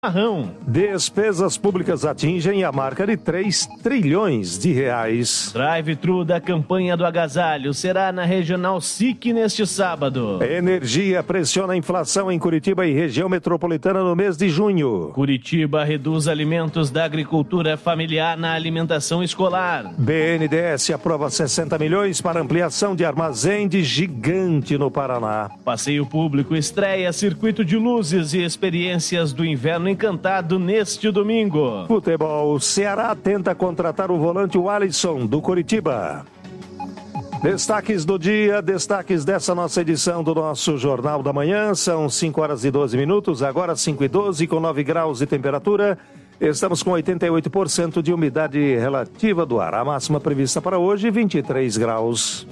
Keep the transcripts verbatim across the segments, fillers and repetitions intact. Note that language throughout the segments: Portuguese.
Marrão. Despesas públicas atingem a marca de três trilhões de reais. Drive-thru da campanha do agasalho será na Regional S I C neste sábado. Energia pressiona a inflação em Curitiba e região metropolitana no mês de junho. Curitiba reduz alimentos da agricultura familiar na alimentação escolar. B N D E S aprova sessenta milhões para ampliação de armazém de gigante no Paraná. Passeio público estreia circuito de luzes e experiências do inverno encantado neste domingo. Futebol, Ceará tenta contratar o volante Alisson do Curitiba. Destaques do dia, destaques dessa nossa edição do nosso Jornal da Manhã. São cinco horas e doze minutos, agora cinco e doze, com nove graus de temperatura. Estamos com oitenta e oito por cento de umidade relativa do ar. A máxima prevista para hoje, vinte e três graus.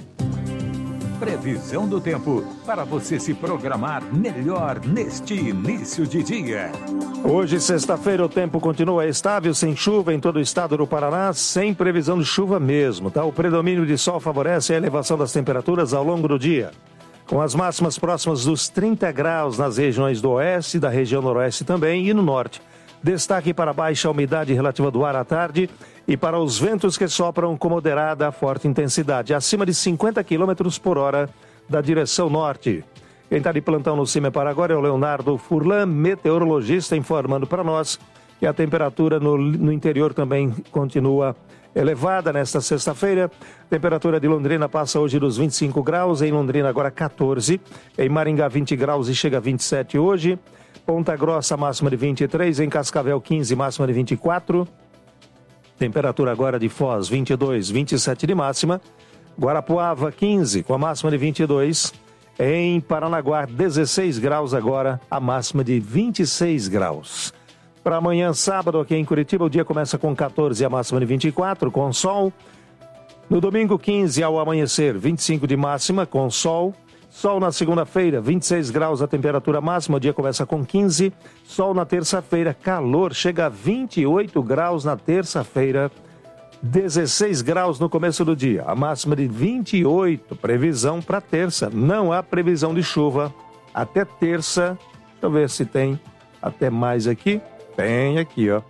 Previsão do tempo, para você se programar melhor neste início de dia. Hoje, sexta-feira, o tempo continua estável, sem chuva em todo o estado do Paraná, sem previsão de chuva mesmo, tá? O predomínio de sol favorece a elevação das temperaturas ao longo do dia, com as máximas próximas dos trinta graus nas regiões do oeste, da região noroeste também e no norte. Destaque para a baixa umidade relativa do ar à tarde e para os ventos que sopram com moderada a forte intensidade, acima de cinquenta quilômetros por hora da direção norte. Quem está de plantão no Cimepar agora é o Leonardo Furlan, meteorologista, informando para nós que a temperatura no, no interior também continua elevada nesta sexta-feira. Temperatura de Londrina passa hoje dos vinte e cinco graus, em Londrina agora catorze, em Maringá vinte graus e chega a vinte e sete hoje. Ponta Grossa, máxima de vinte e três, em Cascavel quinze, máxima de vinte e quatro. Temperatura agora de Foz, vinte e dois, vinte e sete de máxima. Guarapuava, quinze, com a máxima de vinte e dois. Em Paranaguá, dezesseis graus agora, a máxima de vinte e seis graus. Para amanhã, sábado, aqui em Curitiba, o dia começa com catorze, a máxima de vinte e quatro, com sol. No domingo, quinze ao amanhecer, vinte e cinco de máxima, com sol. Sol na segunda-feira, vinte e seis graus a temperatura máxima, o dia começa com quinze. Sol na terça-feira, calor, chega a vinte e oito graus na terça-feira, dezesseis graus no começo do dia, a máxima de vinte e oito, previsão para terça. Não há previsão de chuva até terça. Deixa eu ver se tem até mais aqui. Tem aqui, ó.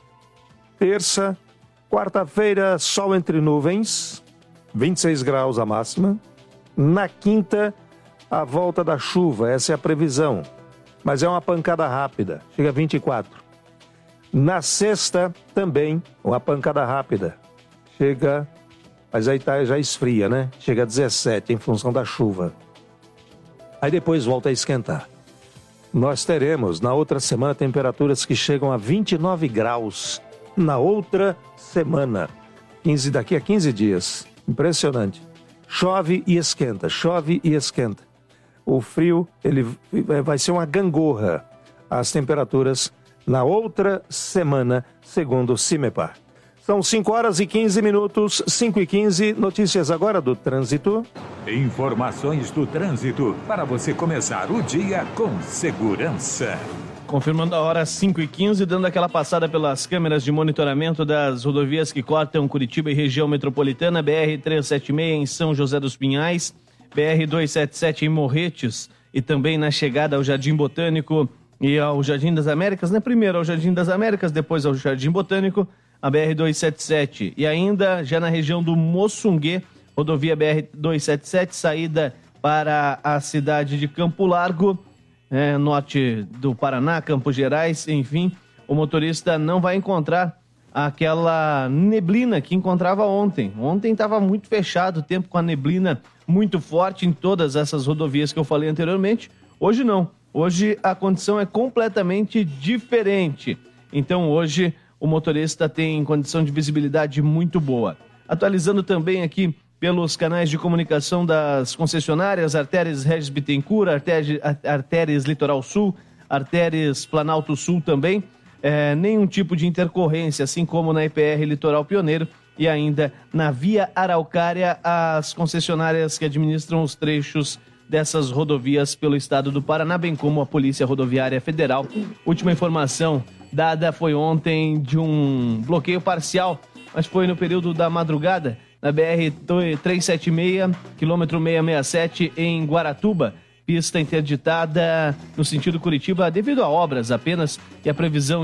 Terça, quarta-feira, sol entre nuvens, vinte e seis graus a máxima. Na quinta, a volta da chuva, essa é a previsão, mas é uma pancada rápida, chega a vinte e quatro. Na sexta, também, uma pancada rápida, chega, mas aí tá, já esfria, né? Chega a dezessete em função da chuva. Aí depois volta a esquentar. Nós teremos, na outra semana, temperaturas que chegam a vinte e nove graus, na outra semana, quinze, daqui a quinze dias, impressionante. Chove e esquenta, chove e esquenta. O frio, ele vai ser uma gangorra. As temperaturas na outra semana, segundo o Cimepar. São cinco horas e quinze minutos, cinco e quinze, notícias agora do trânsito. Informações do trânsito, para você começar o dia com segurança. Confirmando a hora cinco e quinze, dando aquela passada pelas câmeras de monitoramento das rodovias que cortam Curitiba e região metropolitana, B R trezentos e setenta e seis em São José dos Pinhais, B R duzentos e setenta e sete em Morretes e também na chegada ao Jardim Botânico e ao Jardim das Américas, né? Primeiro ao Jardim das Américas, depois ao Jardim Botânico, a B R duzentos e setenta e sete. E ainda já na região do Moçungue, rodovia B R duzentos e setenta e sete, saída para a cidade de Campo Largo, É, norte do Paraná, Campos Gerais, enfim, o motorista não vai encontrar aquela neblina que encontrava ontem. Ontem estava muito fechado o tempo com a neblina muito forte em todas essas rodovias que eu falei anteriormente. Hoje não. Hoje a condição é completamente diferente. Então hoje o motorista tem condição de visibilidade muito boa. Atualizando também aqui pelos canais de comunicação das concessionárias, artérias Regis Bittencourt, artérias, artérias Litoral Sul, artérias Planalto Sul também, é, nenhum tipo de intercorrência, assim como na I P R Litoral Pioneiro e ainda na Via Araucária, as concessionárias que administram os trechos dessas rodovias pelo estado do Paraná, bem como a Polícia Rodoviária Federal. Última informação dada foi ontem de um bloqueio parcial, mas foi no período da madrugada, na B R trezentos e setenta e seis, quilômetro seiscentos e sessenta e sete, em Guaratuba, Pista interditada no sentido Curitiba devido a obras apenas e a previsão